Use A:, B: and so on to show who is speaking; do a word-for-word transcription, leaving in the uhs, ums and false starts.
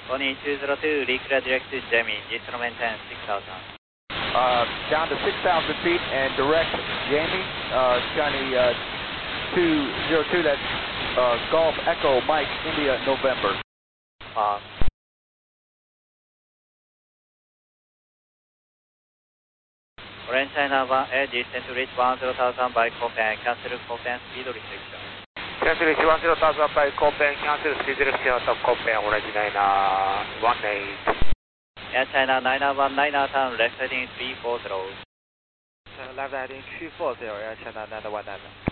A: Pony two zero two, reclear direct to Jamie, distance maintain six thousand.
B: Uh, down to six thousand feet and direct Jamie, uh, Johnny uh, two zero two, that's uh, Golf Echo Mike, India, November.
A: Uh, Orange China one A, distance to reach one zero thousand by Copen, cancel Copen speed restriction.
B: Cancel reach one zero thousand by Copen, cancel speed restriction of Copen, Orange China one eight.
A: Air China nine one nine turn, left heading three four zero.
B: Left heading three four zero, Air China nine one nine.